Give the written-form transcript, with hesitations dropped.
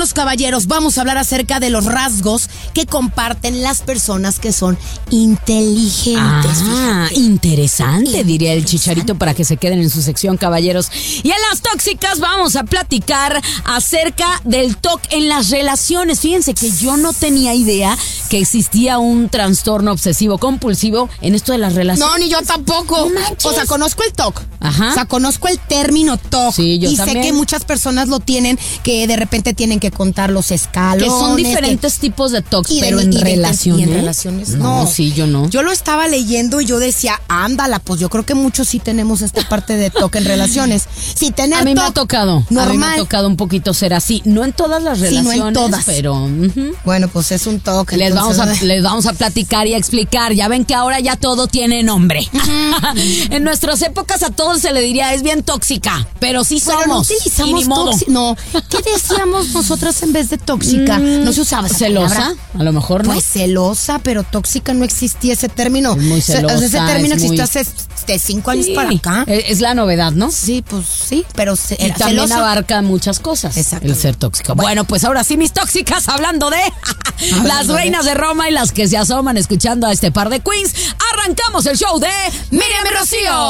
Bienvenidos, caballeros. Vamos a hablar acerca de los rasgos que comparten las personas que son inteligentes. Interesante, diría el Chicharito, para que se queden en su sección, caballeros. Y en las tóxicas vamos a platicar acerca del TOC en las relaciones. Fíjense que yo no tenía idea que existía un trastorno obsesivo compulsivo en esto de las relaciones. No, ni yo tampoco. O sea, conozco el TOC. Ajá. O sea, conozco el término TOC. Sí, yo y también. sé que muchas personas lo tienen, que de repente tienen que contar los escalones. Que son diferentes tipos de TOC, y pero de- en y de- relaciones. y en relaciones, No, sí, yo no. Yo lo estaba leyendo y yo decía, ándala, pues yo creo que muchos sí tenemos esta parte de TOC en relaciones. Si tener A mí me TOC ha tocado. normal. A mí me ha tocado un poquito ser así. No en todas las Sí, no relaciones, en todas. pero Bueno, pues es un TOC. les entonces, vamos a platicar y a explicar. Ya ven que ahora ya todo tiene nombre. En nuestras épocas a todos se le diría es bien tóxica, pero sí Pero no somos. Y utilizamos ni modo. No. ¿Qué decíamos nosotras en vez de tóxica? No se usaba esa ¿Celosa? palabra. A lo mejor no. Pues celosa, pero tóxica no existía ese término. Es muy celosa, ese término es existió muy- hace de 5 años Sí. para acá. Es la novedad, ¿no? Sí, pues sí, pero Y era también celoso. abarca muchas cosas. Exacto. El ser tóxico. Bueno, pues ahora sí, mis tóxicas, hablando de las reinas de Roma y las que se asoman escuchando a este par de queens. Arrancamos el show de Miriam y Rocío.